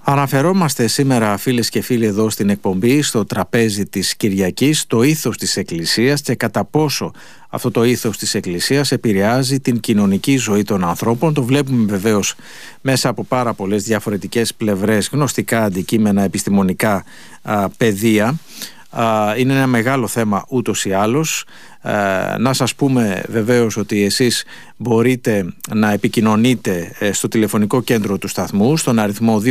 Αναφερόμαστε σήμερα, φίλες και φίλοι, εδώ στην εκπομπή στο τραπέζι της Κυριακής, το ήθος της Εκκλησίας και κατά πόσο αυτό το ήθος της Εκκλησίας επηρεάζει την κοινωνική ζωή των ανθρώπων. Το βλέπουμε βεβαίως μέσα από πάρα πολλές διαφορετικές πλευρές, γνωστικά αντικείμενα, επιστημονικά πεδία. Είναι ένα μεγάλο θέμα ούτως ή άλλως. Να σας πούμε βεβαίως ότι εσείς μπορείτε να επικοινωνείτε στο τηλεφωνικό κέντρο του σταθμού στον αριθμό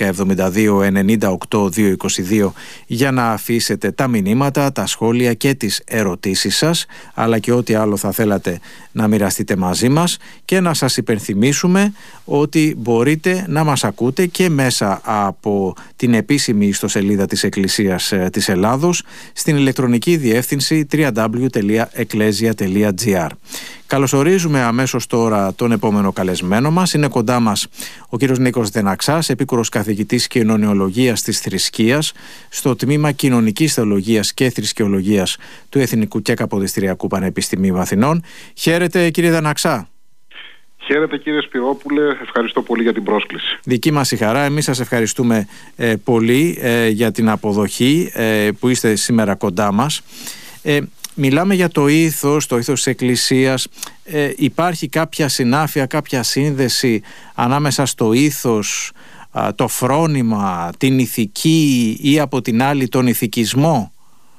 210-72-98-222 για να αφήσετε τα μηνύματα, τα σχόλια και τις ερωτήσεις σας, αλλά και ό,τι άλλο θα θέλατε να μοιραστείτε μαζί μας, και να σας υπενθυμίσουμε ότι μπορείτε να μας ακούτε και μέσα από την επίσημη ιστοσελίδα της Εκκλησίας της Ελλάδος στην ηλεκτρονική διεύθυνση www.ecclesia.gr. Καλωσορίζουμε αμέσως τώρα τον επόμενο καλεσμένο μας. Είναι κοντά μας ο κύριος Νίκος Δεναξάς, επίκουρος καθηγητής κοινωνιολογίας της θρησκείας στο τμήμα Κοινωνικής Θεολογίας και Θρησκεολογίας του Εθνικού και Καποδιστριακού Πανεπιστημίου Αθηνών. Χαίρετε, κύριε Δεναξά. Χαίρετε, κύριε Σπυρόπουλε, ευχαριστώ πολύ για την πρόσκληση. Δική μας η χαρά, εμείς σας ευχαριστούμε πολύ για την αποδοχή που είστε σήμερα κοντά μας. Μιλάμε για το ήθος της Εκκλησίας. Υπάρχει κάποια συνάφεια, κάποια σύνδεση ανάμεσα στο ήθος, το φρόνημα, την ηθική ή από την άλλη τον ηθικισμό?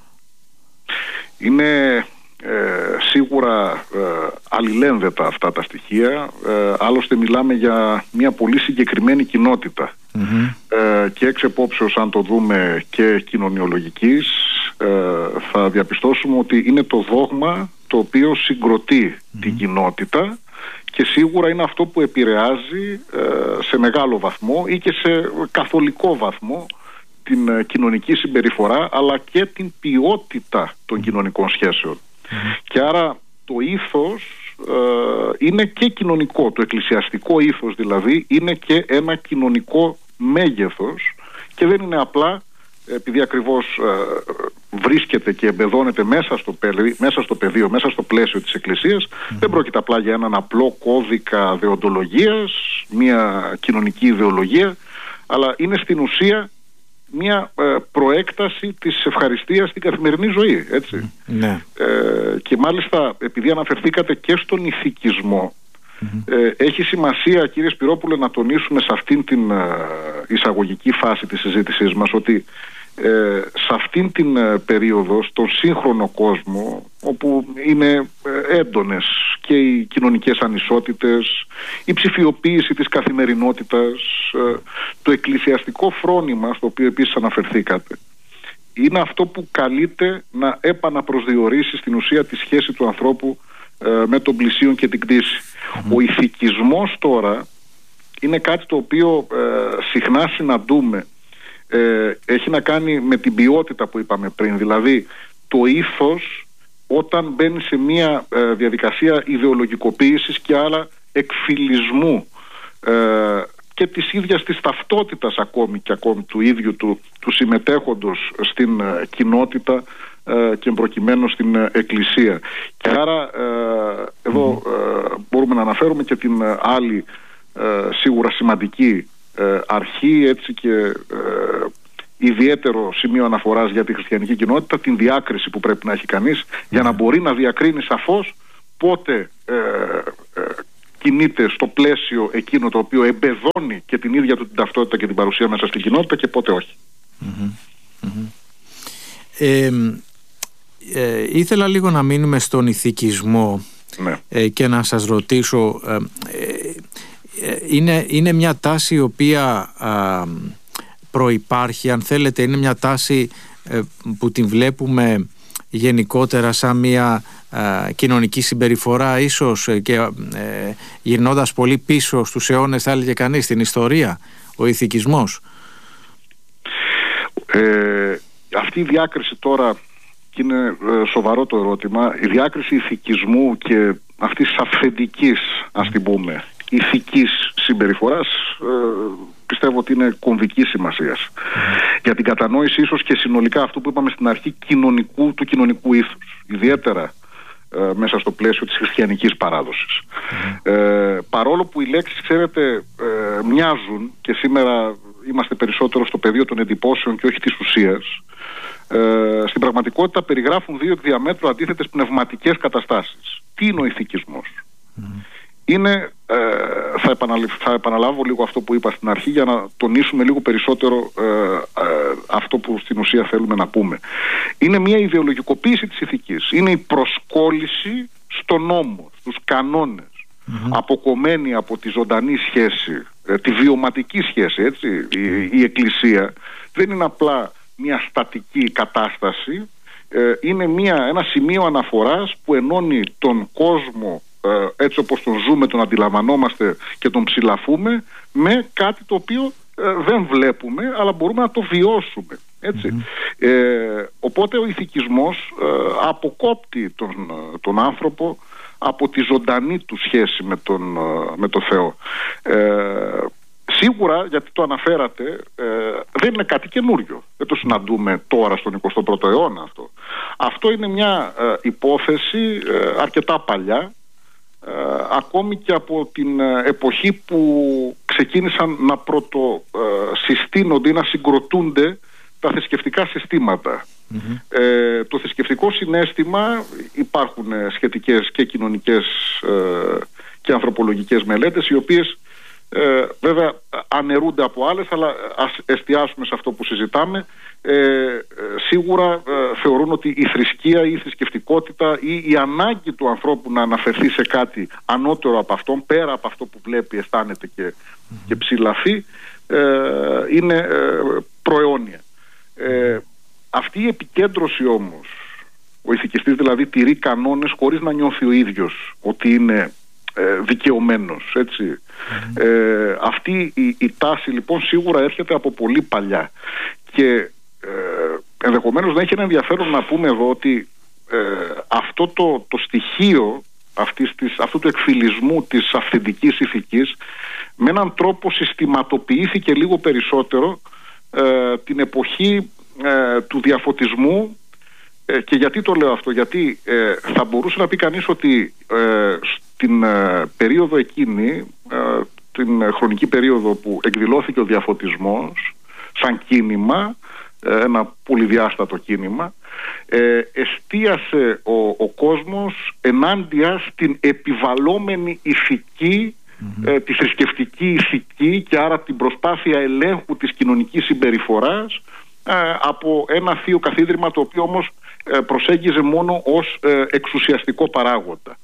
Είναι σίγουρα αλληλένδετα αυτά τα στοιχεία. Άλλωστε μιλάμε για μια πολύ συγκεκριμένη κοινότητα. Και εξ επόψεως, αν το δούμε και κοινωνιολογικής, θα διαπιστώσουμε ότι είναι το δόγμα το οποίο συγκροτεί την κοινότητα και σίγουρα είναι αυτό που επηρεάζει σε μεγάλο βαθμό ή και σε καθολικό βαθμό την κοινωνική συμπεριφορά, αλλά και την ποιότητα των κοινωνικών σχέσεων. Και άρα το ήθος είναι και κοινωνικό, το εκκλησιαστικό ήθος δηλαδή είναι και ένα κοινωνικό μέγεθος και δεν είναι απλά επειδή ακριβώς βρίσκεται και εμπεδώνεται μέσα στο πεδίο, μέσα στο πλαίσιο της Εκκλησίας. Δεν πρόκειται απλά για έναν απλό κώδικα δεοντολογίας, μια κοινωνική ιδεολογία, αλλά είναι στην ουσία μια προέκταση της ευχαριστίας στην καθημερινή ζωή, έτσι. Και μάλιστα επειδή αναφερθήκατε και στον ηθικισμό, έχει σημασία, κύριε Σπυρόπουλε, να τονίσουμε σε αυτήν την εισαγωγική φάση της συζήτησής μας ότι σε αυτήν την περίοδο, στον σύγχρονο κόσμο, όπου είναι έντονες και οι κοινωνικές ανισότητες, η ψηφιοποίηση της καθημερινότητας, το εκκλησιαστικό φρόνημα, στο οποίο επίσης αναφερθήκατε, είναι αυτό που καλείται να επαναπροσδιορίσει στην ουσία τη σχέση του ανθρώπου με τον πλησίον και την κτήση. Ο ηθικισμός τώρα είναι κάτι το οποίο συχνά συναντούμε. Έχει να κάνει με την ποιότητα που είπαμε πριν, δηλαδή το ήθος όταν μπαίνει σε μια διαδικασία ιδεολογικοποίησης και άλλα εκφυλισμού και της ίδιας της ταυτότητας ακόμη του ίδιου του συμμετέχοντος στην κοινότητα και προκειμένου στην Εκκλησία. Και άρα εδώ μπορούμε να αναφέρουμε και την άλλη σίγουρα σημαντική αρχή, έτσι, και ιδιαίτερο σημείο αναφοράς για τη χριστιανική κοινότητα, την διάκριση που πρέπει να έχει κανείς για να μπορεί να διακρίνει σαφώς πότε κινείται στο πλαίσιο εκείνο το οποίο εμπεδώνει και την ίδια του την ταυτότητα και την παρουσία μέσα στην κοινότητα και πότε όχι. Ήθελα λίγο να μείνουμε στον ηθικισμό και να σας ρωτήσω, είναι μια τάση η οποία προϋπάρχει, αν θέλετε, είναι μια τάση που την βλέπουμε γενικότερα σαν μια κοινωνική συμπεριφορά, ίσως, και γυρνώντας πολύ πίσω στους αιώνες, θα έλεγε κανείς, στην ιστορία, ο ηθικισμός? Αυτή η διάκριση τώρα, και είναι σοβαρό το ερώτημα, η διάκριση ηθικισμού και αυτής της αυθεντικής, ας την πούμε, ηθικής συμπεριφοράς, πιστεύω ότι είναι κομβικής σημασίας για την κατανόηση ίσως και συνολικά αυτού που είπαμε στην αρχή του κοινωνικού ήθους, ιδιαίτερα μέσα στο πλαίσιο της χριστιανικής παράδοσης. Παρόλο που οι λέξεις, ξέρετε, μοιάζουν και σήμερα είμαστε περισσότερο στο πεδίο των εντυπώσεων και όχι της ουσίας, στην πραγματικότητα περιγράφουν δύο διαμέτρου αντίθετες πνευματικές καταστάσεις. Τι είναι ο ηθικισμός? Είναι, θα επαναλάβω λίγο αυτό που είπα στην αρχή για να τονίσουμε λίγο περισσότερο αυτό που στην ουσία θέλουμε να πούμε. Είναι μια ιδεολογικοποίηση της ηθικής. Είναι η προσκόλληση στον νόμο, στους κανόνες, αποκομμένη από τη ζωντανή σχέση, τη βιωματική σχέση, έτσι. Η Εκκλησία δεν είναι απλά μια στατική κατάσταση, είναι ένα σημείο αναφοράς που ενώνει τον κόσμο έτσι όπως τον ζούμε, τον αντιλαμβανόμαστε και τον ψηλαφούμε, με κάτι το οποίο δεν βλέπουμε αλλά μπορούμε να το βιώσουμε, έτσι. Οπότε ο ηθικισμός αποκόπτει τον άνθρωπο από τη ζωντανή του σχέση με τον Θεό. Σίγουρα, γιατί το αναφέρατε, δεν είναι κάτι καινούριο. Δεν το συναντούμε τώρα στον 21ο αιώνα αυτό. Αυτό είναι μια υπόθεση αρκετά παλιά, ακόμη και από την εποχή που ξεκίνησαν να πρωτοσυστήνονται ή να συγκροτούνται τα θρησκευτικά συστήματα. Το θρησκευτικό συναίσθημα, υπάρχουν σχετικές και κοινωνικές και ανθρωπολογικές μελέτες, οι οποίες βέβαια αναιρούνται από άλλες, αλλά ας εστιάσουμε σε αυτό που συζητάμε. Σίγουρα θεωρούν ότι η θρησκεία ή η θρησκευτικότητα ή η ανάγκη του ανθρώπου να αναφερθεί σε κάτι ανώτερο από αυτόν, πέρα από αυτό που βλέπει, αισθάνεται και ψηλαφεί, είναι προαιώνια. Αυτή η επικέντρωση όμως, ο ηθικιστής δηλαδή τηρεί κανόνες χωρίς να νιώθει ο ίδιος ότι είναι δικαιωμένος, έτσι. Αυτή η τάση λοιπόν σίγουρα έρχεται από πολύ παλιά και ενδεχομένως να έχει ένα ενδιαφέρον να πούμε εδώ ότι αυτό το στοιχείο αυτού του εκφυλισμού της αυθεντικής ηθικής με έναν τρόπο συστηματοποιήθηκε λίγο περισσότερο την εποχή του διαφωτισμού. Και γιατί το λέω αυτό? Γιατί θα μπορούσε να πει κανείς ότι στην περίοδο εκείνη, την χρονική περίοδο που εκδηλώθηκε ο διαφωτισμός σαν κίνημα, ένα πολυδιάστατο κίνημα, εστίασε ο κόσμος ενάντια στην επιβαλλόμενη ηθική, τη θρησκευτική ηθική, και άρα την προσπάθεια ελέγχου της κοινωνικής συμπεριφοράς από ένα θείο καθίδρυμα, το οποίο όμως προσέγγιζε μόνο ως εξουσιαστικό παράγοντα.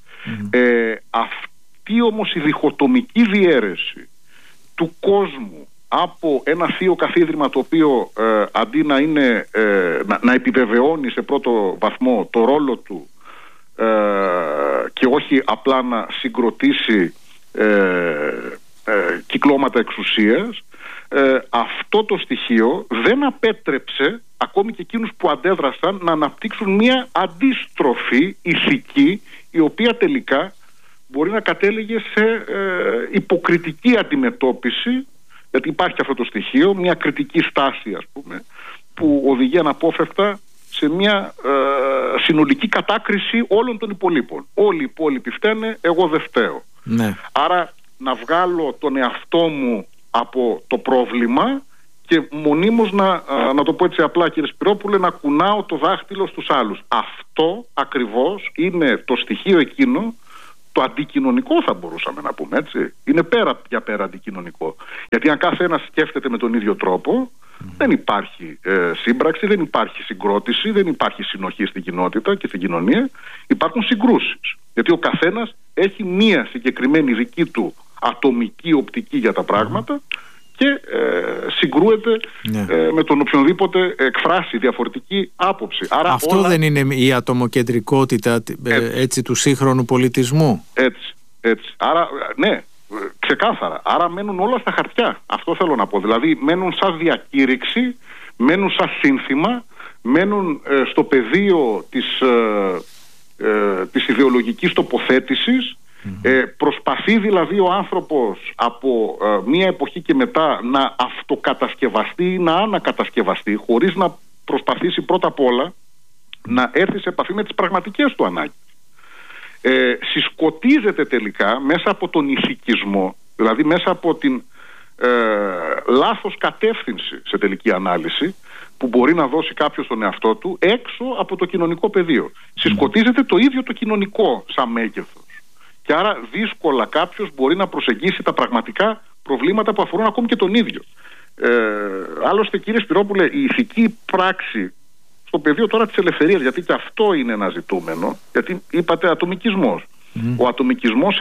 Αυτή όμως η διχοτομική διαίρεση του κόσμου από ένα θείο καθίδρυμα, το οποίο αντί να επιβεβαιώνει σε πρώτο βαθμό το ρόλο του και όχι απλά να συγκροτήσει κυκλώματα εξουσίας, αυτό το στοιχείο δεν απέτρεψε ακόμη και εκείνους που αντέδρασαν να αναπτύξουν μια αντίστροφη ηθική, η οποία τελικά μπορεί να κατέληγε σε υποκριτική αντιμετώπιση, γιατί υπάρχει αυτό το στοιχείο, μια κριτική στάση, ας πούμε, που οδηγεί αναπόφευκτα σε μια συνολική κατάκριση όλων των υπολείπων. Όλοι οι υπόλοιποι φταίνε, εγώ δεν φταίω. Ναι. Άρα να βγάλω τον εαυτό μου από το πρόβλημα και μονίμως να το πω έτσι απλά, κύριε Σπυρόπουλε, να κουνάω το δάχτυλο στους άλλους. Αυτό ακριβώς είναι το στοιχείο εκείνο, το αντικοινωνικό θα μπορούσαμε να πούμε, έτσι. Είναι πέρα αντικοινωνικό. Γιατί αν κάθε ένας σκέφτεται με τον ίδιο τρόπο, δεν υπάρχει σύμπραξη, δεν υπάρχει συγκρότηση, δεν υπάρχει συνοχή στην κοινότητα και στην κοινωνία. Υπάρχουν συγκρούσεις. Γιατί ο καθένας έχει μία συγκεκριμένη δική του ατομική οπτική για τα πράγματα και συγκρούεται με τον οποιονδήποτε εκφράσει διαφορετική άποψη. Άρα αυτό δεν είναι η ατομοκεντρικότητα έτσι του σύγχρονου πολιτισμού? Έτσι. Άρα ναι, ξεκάθαρα. Άρα μένουν όλα στα χαρτιά. Αυτό θέλω να πω. Δηλαδή μένουν σαν διακήρυξη, μένουν σαν σύνθημα, μένουν στο πεδίο της ιδεολογικής τοποθέτησης. Προσπαθεί δηλαδή ο άνθρωπος από μία εποχή και μετά να αυτοκατασκευαστεί ή να ανακατασκευαστεί, χωρίς να προσπαθήσει πρώτα απ' όλα να έρθει σε επαφή με τις πραγματικές του ανάγκες. Συσκοτίζεται τελικά μέσα από τον ηθικισμό, δηλαδή μέσα από την λάθος κατεύθυνση σε τελική ανάλυση που μπορεί να δώσει κάποιος τον εαυτό του έξω από το κοινωνικό πεδίο. Συσκοτίζεται το ίδιο το κοινωνικό σαν μέγεθος. Και άρα δύσκολα κάποιος μπορεί να προσεγγίσει τα πραγματικά προβλήματα που αφορούν ακόμη και τον ίδιο. Άλλωστε, κύριε Σπυρόπουλε, η ηθική πράξη στο πεδίο τώρα της ελευθερίας, γιατί και αυτό είναι ένα ζητούμενο, γιατί είπατε ατομικισμός. Ο ατομικισμός,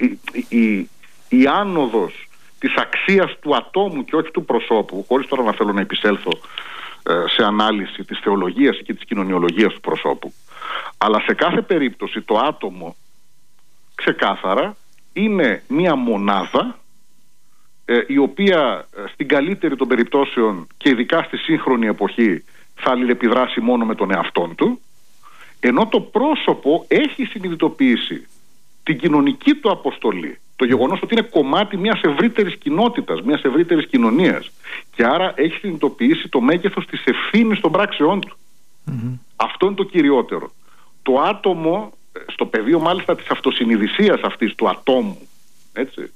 η άνοδος της αξίας του ατόμου και όχι του προσώπου, χωρίς τώρα να θέλω να επισέλθω σε ανάλυση της θεολογίας και της κοινωνιολογίας του προσώπου, αλλά σε κάθε περίπτωση το άτομο ξεκάθαρα είναι μία μονάδα η οποία στην καλύτερη των περιπτώσεων και ειδικά στη σύγχρονη εποχή θα αλληλεπιδράσει μόνο με τον εαυτόν του, ενώ το πρόσωπο έχει συνειδητοποιήσει την κοινωνική του αποστολή, το γεγονός ότι είναι κομμάτι μιας ευρύτερης κοινότητας, μιας ευρύτερης κοινωνίας, και άρα έχει συνειδητοποιήσει το μέγεθος της ευθύνης των πράξεών του. Αυτό είναι το κυριότερο. Το άτομο, στο πεδίο μάλιστα της αυτοσυνειδησίας αυτής του ατόμου, έτσι,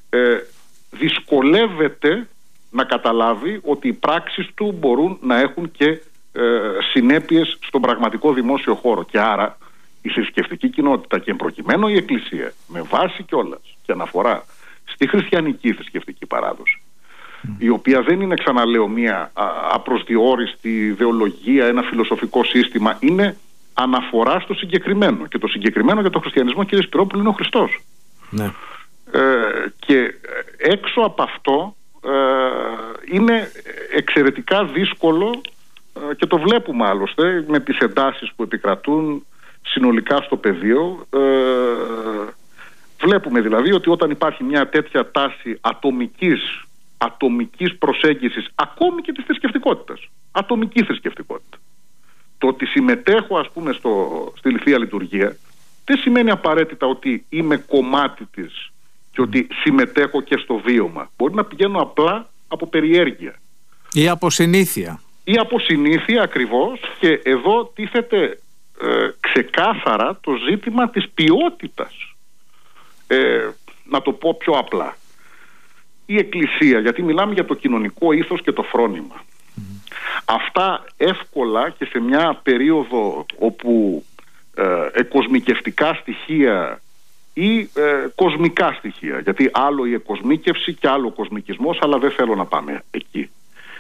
δυσκολεύεται να καταλάβει ότι οι πράξεις του μπορούν να έχουν και συνέπειες στον πραγματικό δημόσιο χώρο. Και άρα η θρησκευτική κοινότητα και εμπροκειμένου η Εκκλησία, με βάση κιόλας και αναφορά στη χριστιανική θρησκευτική παράδοση, η οποία δεν είναι, ξαναλέω, μια απροσδιόριστη ιδεολογία, ένα φιλοσοφικό σύστημα, είναι αναφορά στο συγκεκριμένο. Και το συγκεκριμένο για τον χριστιανισμό, κύριε Σπυρόπουλο, είναι ο Χριστός. Ναι. Και έξω από αυτό είναι εξαιρετικά δύσκολο, και το βλέπουμε άλλωστε με τις εντάσεις που επικρατούν συνολικά στο πεδίο. Βλέπουμε δηλαδή ότι όταν υπάρχει μια τέτοια τάση ατομικής προσέγγισης, ακόμη και της θρησκευτικότητας, ατομική θρησκευτικότητα, το ότι συμμετέχω, ας πούμε, στη Θεία Λειτουργία δεν σημαίνει απαραίτητα ότι είμαι κομμάτι της και ότι συμμετέχω και στο βίωμα. Μπορεί να πηγαίνω απλά από περιέργεια ή από συνήθεια. Ή από συνήθεια ακριβώς. Και εδώ τίθεται ξεκάθαρα το ζήτημα της ποιότητας. Να το πω πιο απλά. Η Εκκλησία, γιατί μιλάμε για το κοινωνικό ήθος και το φρόνημα, αυτά εύκολα και σε μια περίοδο όπου εκοσμικευτικά στοιχεία ή κοσμικά στοιχεία, γιατί άλλο η εκοσμίκευση και άλλο ο κοσμικισμός, αλλά δεν θέλω να πάμε εκεί,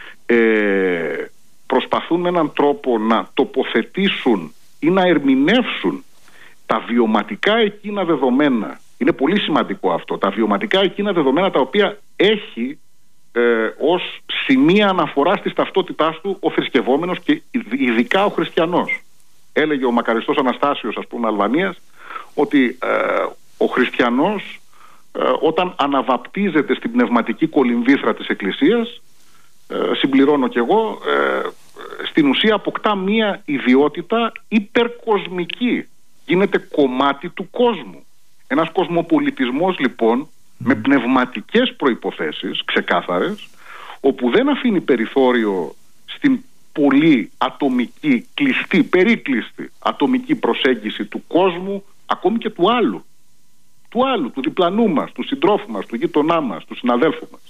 προσπαθούν με έναν τρόπο να τοποθετήσουν ή να ερμηνεύσουν τα βιωματικά εκείνα δεδομένα. Είναι πολύ σημαντικό αυτό. Τα βιωματικά εκείνα δεδομένα τα οποία έχει ως σημεία αναφοράς της ταυτότητάς του ο θρησκευόμενος και ειδικά ο χριστιανός. Έλεγε ο μακαριστός Αναστάσιος, ας πούμε, Αλβανίας, ότι ο χριστιανός όταν αναβαπτίζεται στην πνευματική κολυμβήθρα της Εκκλησίας, συμπληρώνω κι εγώ, στην ουσία αποκτά μία ιδιότητα υπερκοσμική. Γίνεται κομμάτι του κόσμου. Ένας κοσμοπολιτισμός λοιπόν με πνευματικές προϋποθέσεις ξεκάθαρες, όπου δεν αφήνει περιθώριο στην πολύ ατομική, κλειστή, περίκλειστη ατομική προσέγγιση του κόσμου, ακόμη και του άλλου, του διπλανού μας, του συντρόφου μας, του γείτονά μας, του συναδέλφου μας.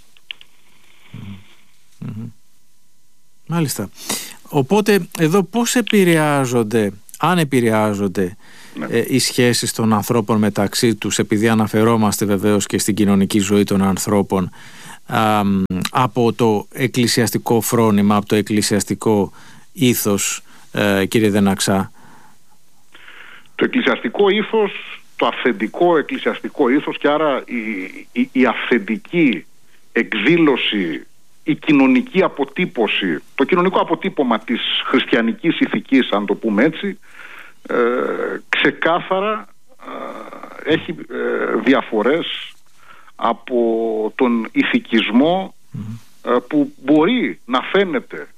Μάλιστα. Οπότε εδώ πώς επηρεάζονται, αν επηρεάζονται, οι σχέσεις των ανθρώπων μεταξύ τους, επειδή αναφερόμαστε βεβαίως και στην κοινωνική ζωή των ανθρώπων, από το εκκλησιαστικό φρόνημα, από το εκκλησιαστικό ήθος, κύριε Δεναξά? Το εκκλησιαστικό ήθος, το αυθεντικό εκκλησιαστικό ήθος, και άρα η αυθεντική εκδήλωση, η κοινωνική αποτύπωση, το κοινωνικό αποτύπωμα της χριστιανικής ηθικής, αν το πούμε έτσι, ξεκάθαρα έχει διαφορές από τον ηθικισμό που μπορεί να φαίνεται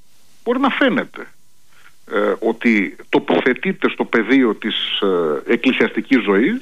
ότι τοποθετείται στο πεδίο της εκκλησιαστικής ζωής,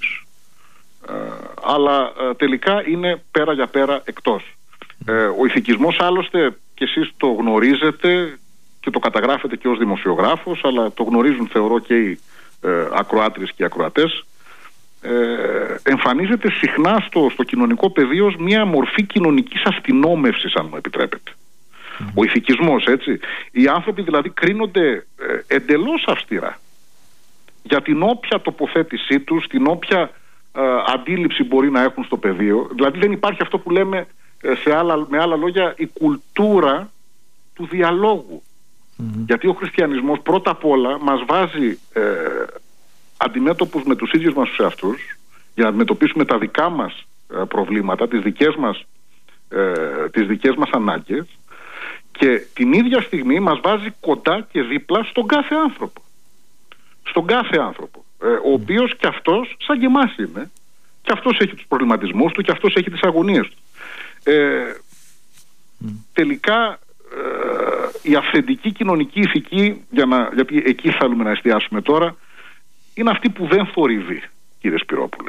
αλλά τελικά είναι πέρα για πέρα εκτός. Ο ηθικισμός, άλλωστε, και εσείς το γνωρίζετε και το καταγράφετε και ως δημοσιογράφος, αλλά το γνωρίζουν, θεωρώ, και οι ακροάτριες και οι ακροατές, εμφανίζεται συχνά στο κοινωνικό πεδίο ως μια μορφή κοινωνικής αστυνόμευσης, αν μου επιτρέπετε. Ο ηθικισμός, έτσι. Οι άνθρωποι δηλαδή κρίνονται εντελώς αυστηρά για την όποια τοποθέτησή τους, την όποια αντίληψη μπορεί να έχουν στο πεδίο. Δηλαδή δεν υπάρχει αυτό που λέμε με άλλα λόγια η κουλτούρα του διαλόγου. Γιατί ο χριστιανισμός πρώτα απ' όλα μας βάζει αντιμέτωπους με τους ίδιους μας τους εαυτούς για να αντιμετωπίσουμε τα δικά μας προβλήματα, τις δικές μας ανάγκες, και την ίδια στιγμή μας βάζει κοντά και δίπλα στον κάθε άνθρωπο. Στον κάθε άνθρωπο, ο οποίος κι αυτός σαν και εμάς είναι, κι αυτός έχει τους προβληματισμούς του, κι αυτός έχει τις αγωνίες του. Τελικά η αυθεντική κοινωνική ηθική, γιατί εκεί θέλουμε να εστιάσουμε τώρα, είναι αυτή που δεν θορυβεί, κύριε Σπυρόπουλε.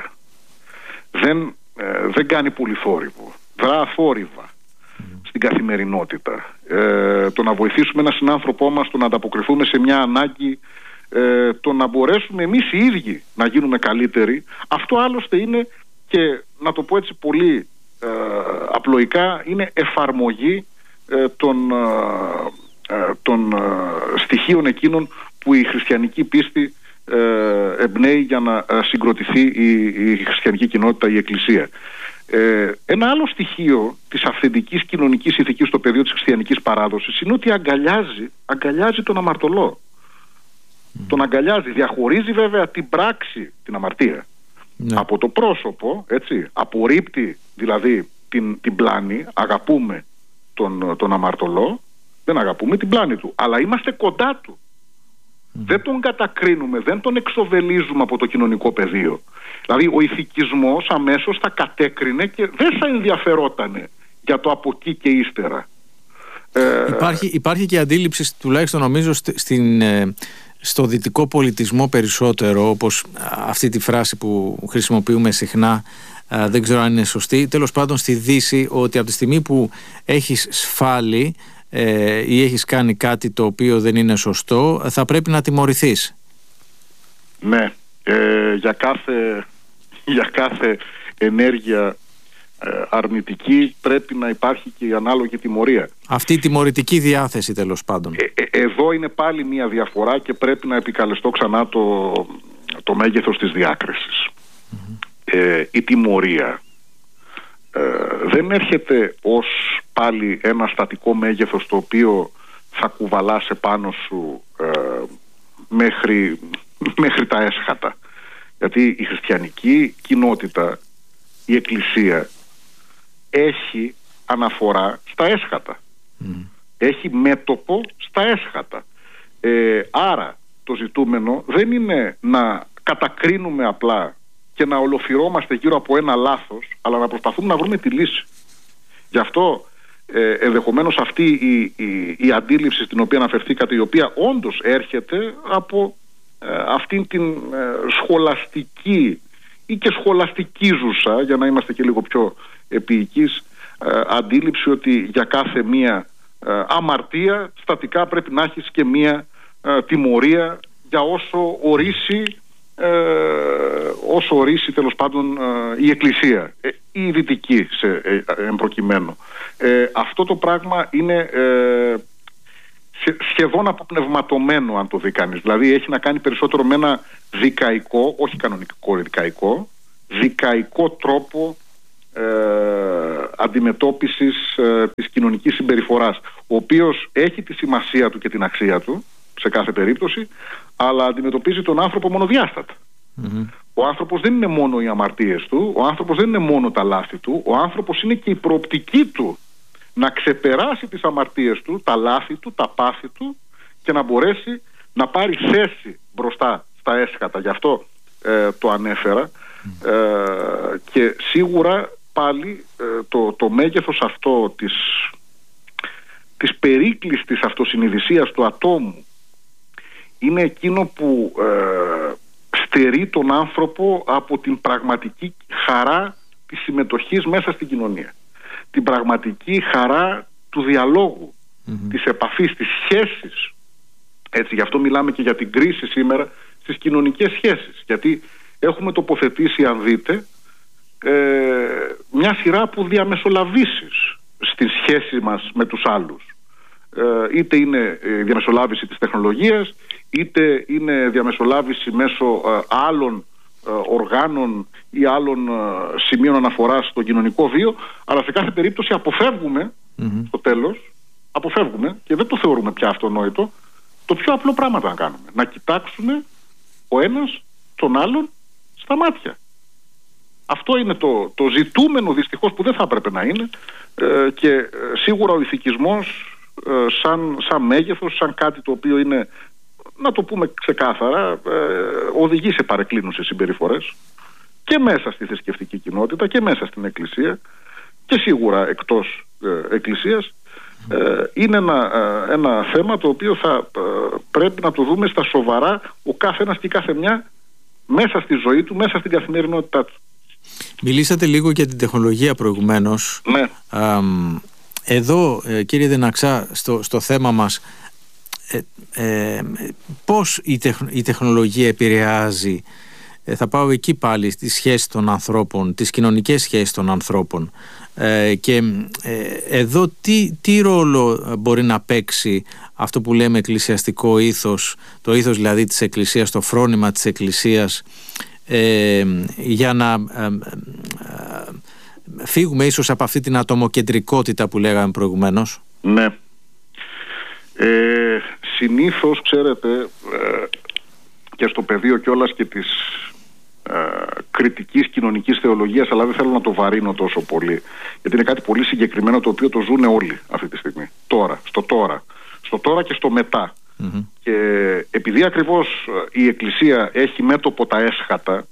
Δεν κάνει πολύ θόρυβο, δρά αθόρυβα στην καθημερινότητα. Το να βοηθήσουμε έναν συνάνθρωπό μας, το να ανταποκριθούμε σε μια ανάγκη, το να μπορέσουμε εμείς οι ίδιοι να γίνουμε καλύτεροι, αυτό άλλωστε είναι, και να το πω έτσι πολύ απλοϊκά, είναι εφαρμογή των στοιχείων εκείνων που η χριστιανική πίστη εμπνέει για να συγκροτηθεί η χριστιανική κοινότητα, η Εκκλησία. Ένα άλλο στοιχείο της αυθεντικής κοινωνικής ηθικής στο πεδίο της χριστιανικής παράδοσης είναι ότι αγκαλιάζει τον αμαρτωλό. Τον αγκαλιάζει, διαχωρίζει βέβαια την πράξη, την αμαρτία, από το πρόσωπο, έτσι. Απορρίπτει δηλαδή την πλάνη, αγαπούμε τον αμαρτωλό, δεν αγαπούμε την πλάνη του, αλλά είμαστε κοντά του. Δεν τον κατακρίνουμε, δεν τον εξοβελίζουμε από το κοινωνικό πεδίο. Δηλαδή ο ηθικισμός αμέσως θα κατέκρινε και δεν θα ενδιαφερότανε για το από εκεί και ύστερα. Υπάρχει και αντίληψη, τουλάχιστον νομίζω στο δυτικό πολιτισμό περισσότερο, όπως αυτή τη φράση που χρησιμοποιούμε συχνά, δεν ξέρω αν είναι σωστή, τέλος πάντων στη Δύση, ότι από τη στιγμή που έχεις σφάλει ή έχεις κάνει κάτι το οποίο δεν είναι σωστό, θα πρέπει να τιμωρηθείς. Ναι, για κάθε ενέργεια αρνητική πρέπει να υπάρχει και η ανάλογη τιμωρία. Αυτή η τιμωρητική διάθεση, τέλος πάντων. Εδώ είναι πάλι μια διαφορά και πρέπει να επικαλεστώ ξανά το μέγεθος της διάκρισης. Η τιμωρία δεν έρχεται ως πάλι ένα στατικό μέγεθος το οποίο θα κουβαλάς επάνω σου μέχρι τα έσχατα. Γιατί η χριστιανική κοινότητα, η Εκκλησία, έχει αναφορά στα έσχατα. Έχει μέτωπο στα έσχατα. Άρα το ζητούμενο δεν είναι να κατακρίνουμε απλά και να ολοφυρώμαστε γύρω από ένα λάθος, αλλά να προσπαθούμε να βρούμε τη λύση. Γι' αυτό ενδεχομένως αυτή η αντίληψη στην οποία αναφερθήκατε, η οποία όντως έρχεται από αυτήν την σχολαστική ή και σχολαστικίζουσα, για να είμαστε και λίγο πιο επίοικείς, αντίληψη ότι για κάθε μία αμαρτία στατικά πρέπει να έχεις και μία τιμωρία για όσο ορίσει τέλος πάντων η Εκκλησία, η δυτική εμπροκειμένου. Αυτό το πράγμα είναι σχεδόν αποπνευματωμένο, αν το δει κανείς. Δηλαδή έχει να κάνει περισσότερο με ένα δικαϊκό, όχι κανονικό δικαϊκό τρόπο αντιμετώπισης της κοινωνικής συμπεριφοράς, ο οποίος έχει τη σημασία του και την αξία του σε κάθε περίπτωση, αλλά αντιμετωπίζει τον άνθρωπο μονοδιάστατα. Ο άνθρωπος δεν είναι μόνο οι αμαρτίες του, ο άνθρωπος δεν είναι μόνο τα λάθη του, ο άνθρωπος είναι και η προοπτική του να ξεπεράσει τις αμαρτίες του, τα λάθη του, τα πάθη του, και να μπορέσει να πάρει θέση μπροστά στα έσχατα. Γι' αυτό το ανέφερα. Και σίγουρα πάλι το μέγεθος αυτό της περίκλειστης αυτοσυνειδησίας του ατόμου είναι εκείνο που στερεί τον άνθρωπο από την πραγματική χαρά της συμμετοχής μέσα στην κοινωνία, την πραγματική χαρά του διαλόγου, της επαφής, της σχέσης. Έτσι, γι' αυτό μιλάμε και για την κρίση σήμερα στις κοινωνικές σχέσεις, γιατί έχουμε τοποθετήσει, αν δείτε, μια σειρά από διαμεσολαβήσεις στη σχέση μας με τους άλλους. Είτε είναι διαμεσολάβηση της τεχνολογίας, είτε είναι διαμεσολάβηση μέσω άλλων οργάνων ή άλλων σημείων αναφοράς στο κοινωνικό βίο, αλλά σε κάθε περίπτωση αποφεύγουμε στο τέλος, και δεν το θεωρούμε πια αυτονόητο, το πιο απλό πράγμα να κάνουμε: να κοιτάξουμε ο ένας τον άλλον στα μάτια. Αυτό είναι το ζητούμενο, δυστυχώς, που δεν θα έπρεπε να είναι, και σίγουρα ο ηθικισμός σαν μέγεθος, σαν κάτι το οποίο είναι, να το πούμε ξεκάθαρα, οδηγεί σε παρεκκλίνουσες συμπεριφορές και μέσα στη θρησκευτική κοινότητα και μέσα στην Εκκλησία και σίγουρα εκτός Εκκλησίας. Είναι ένα θέμα το οποίο θα πρέπει να το δούμε στα σοβαρά ο κάθε ένας και κάθε μια μέσα στη ζωή του, μέσα στην καθημερινότητά του. Μιλήσατε λίγο για την τεχνολογία προηγουμένως. Ναι. Εδώ, κύριε Δεναξά, στο θέμα μας, πώς η τεχνολογία επηρεάζει, θα πάω εκεί πάλι, στις σχέσεις των ανθρώπων, τις κοινωνικές σχέσεις των ανθρώπων, και εδώ τι ρόλο μπορεί να παίξει αυτό που λέμε εκκλησιαστικό ήθος, το ήθος δηλαδή της Εκκλησίας, το φρόνημα της Εκκλησίας, για να φύγουμε ίσως από αυτή την ατομοκεντρικότητα που λέγαμε προηγουμένως? Ναι. Συνήθως, ξέρετε, και στο πεδίο κιόλας και της κριτικής κοινωνικής θεολογίας, αλλά δεν θέλω να το βαρύνω τόσο πολύ, γιατί είναι κάτι πολύ συγκεκριμένο το οποίο το ζουν όλοι αυτή τη στιγμή, στο τώρα και στο μετά. Και επειδή ακριβώς η Εκκλησία έχει μέτωπο τα έσχατα,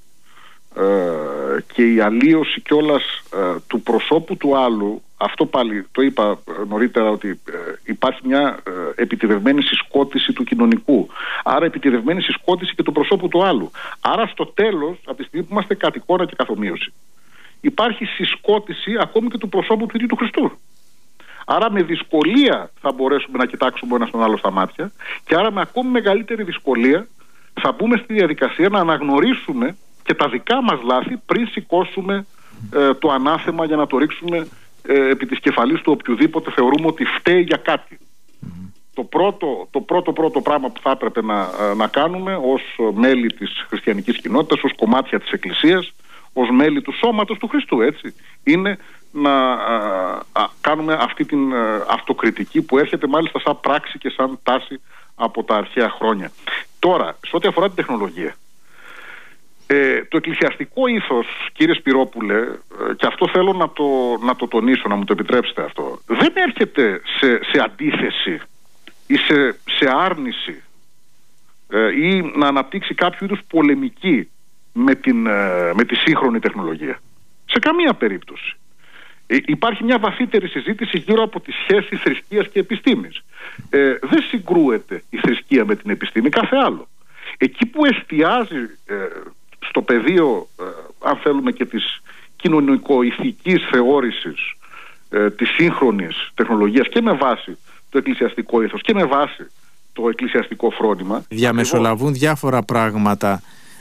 και η αλλίωση κιόλας του προσώπου του άλλου, αυτό πάλι το είπα νωρίτερα, ότι υπάρχει μια επιτηδευμένη συσκότηση του κοινωνικού, άρα επιτηδευμένη συσκότηση και του προσώπου του άλλου. Άρα στο τέλος, από τη στιγμή που είμαστε κατ' εικόνα και καθομοίωση, υπάρχει συσκότηση ακόμη και του προσώπου του ίδιου του Χριστού. Άρα με δυσκολία θα μπορέσουμε να κοιτάξουμε ο ένας τον άλλο στα μάτια, και άρα με ακόμη μεγαλύτερη δυσκολία θα μπούμε στη διαδικασία να αναγνωρίσουμε και τα δικά μας λάθη πριν σηκώσουμε το ανάθεμα για να το ρίξουμε επί της κεφαλής του οποιοδήποτε θεωρούμε ότι φταίει για κάτι. Το πρώτο πράγμα που θα έπρεπε να κάνουμε ως μέλη της χριστιανικής κοινότητας, ως κομμάτια της Εκκλησίας, ως μέλη του σώματος του Χριστού, έτσι, είναι να κάνουμε αυτή την αυτοκριτική που έρχεται μάλιστα σαν πράξη και σαν τάση από τα αρχαία χρόνια. Τώρα, σε ό,τι αφορά την τεχνολογία, το εκκλησιαστικό ήθος, κύριε Σπυρόπουλε, και αυτό θέλω να το τονίσω, να μου το επιτρέψετε αυτό, δεν έρχεται σε αντίθεση ή σε άρνηση ή να αναπτύξει κάποιο είδους πολεμική με τη σύγχρονη τεχνολογία. Σε καμία περίπτωση. Υπάρχει μια βαθύτερη συζήτηση γύρω από τη σχέση θρησκείας και επιστήμης. Δεν συγκρούεται η θρησκεία με την επιστήμη, κάθε άλλο. Εκεί που εστιάζει στο πεδίο, αν θέλουμε, και της κοινωνικο-ηθικής θεώρησης της σύγχρονης τεχνολογίας, και με βάση το εκκλησιαστικό ήθος και με βάση το εκκλησιαστικό φρόνημα, διαμεσολαβούν διάφορα πράγματα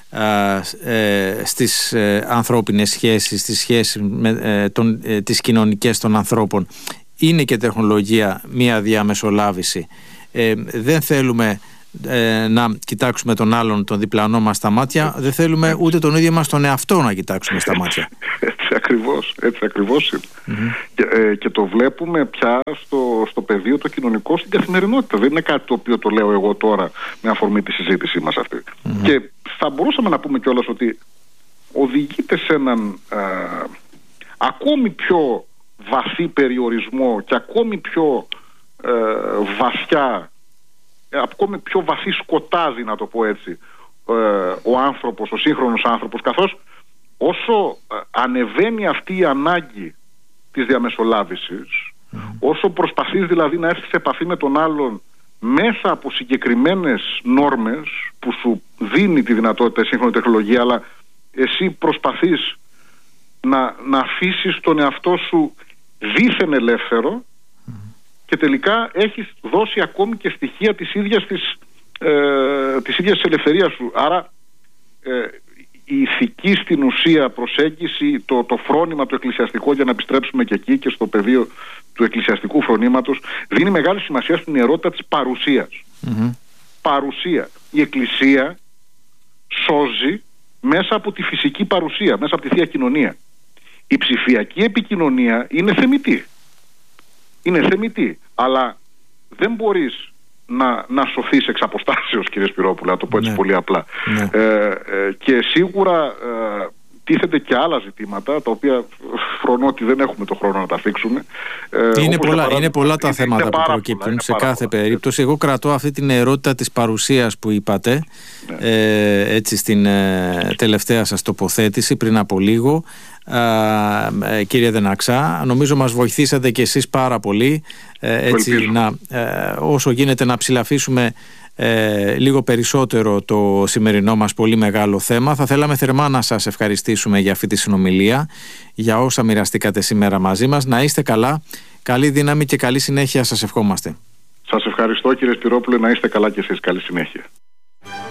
στις ανθρώπινες σχέσεις, στις σχέσεις τις κοινωνικές των ανθρώπων. Είναι και τεχνολογία μία διαμεσολάβηση. Δεν θέλουμε να κοιτάξουμε τον άλλον, τον διπλανό μας στα μάτια, δεν θέλουμε ούτε τον ίδιο μας τον εαυτό να κοιτάξουμε στα μάτια. Έτσι ακριβώς είναι. Και το βλέπουμε πια στο πεδίο το κοινωνικό, στην καθημερινότητα. Δεν είναι κάτι το οποίο το λέω εγώ τώρα με αφορμή τη συζήτησή μας αυτή. Και θα μπορούσαμε να πούμε κιόλας ότι οδηγείται σε έναν ακόμη πιο βαθύ περιορισμό και ακόμη πιο βαθιά, ακόμη πιο βαθύ σκοτάδι, να το πω έτσι, ο άνθρωπος, ο σύγχρονος άνθρωπος, καθώς όσο ανεβαίνει αυτή η ανάγκη της διαμεσολάβησης, όσο προσπαθείς δηλαδή να έρθεις σε επαφή με τον άλλον μέσα από συγκεκριμένες νόρμες που σου δίνει τη δυνατότητα η σύγχρονη τεχνολογία, αλλά εσύ προσπαθείς να αφήσεις τον εαυτό σου δίθεν ελεύθερο, και τελικά έχεις δώσει ακόμη και στοιχεία της ίδιας της ελευθερίας σου. Άρα η ηθική στην ουσία προσέγγιση, το φρόνημα το εκκλησιαστικό, για να επιστρέψουμε και εκεί και στο πεδίο του εκκλησιαστικού φρονήματος, δίνει μεγάλη σημασία στην ιερότητα της παρουσίας. Παρουσία. Η Εκκλησία σώζει μέσα από τη φυσική παρουσία, μέσα από τη Θεία Κοινωνία. Η ψηφιακή επικοινωνία είναι θεμιτή. Είναι θεμιτή, αλλά δεν μπορείς να σωθείς εξ αποστάσεως, κύριε Σπυρόπουλε, να το πω έτσι πολύ απλά. Και σίγουρα τίθενται και άλλα ζητήματα, τα οποία φρονώ ότι δεν έχουμε το χρόνο να τα θίξουμε. Είναι πολλά τα θέματα που προκύπτουν σε κάθε περίπτωση. Εγώ κρατώ αυτή την ερώτητα της παρουσίας που είπατε, έτσι στην τελευταία σας τοποθέτηση πριν από λίγο, κύριε Δεναξά. Νομίζω μας βοηθήσατε και εσείς πάρα πολύ, έτσι, όσο γίνεται να ψηλαφίσουμε λίγο περισσότερο το σημερινό μας πολύ μεγάλο θέμα. Θα θέλαμε θερμά να σας ευχαριστήσουμε για αυτή τη συνομιλία, για όσα μοιραστήκατε σήμερα μαζί μας. Να είστε καλά, καλή δύναμη και καλή συνέχεια σας ευχόμαστε. Σας ευχαριστώ, κύριε Σπυρόπουλε, να είστε καλά και εσείς, καλή συνέχεια.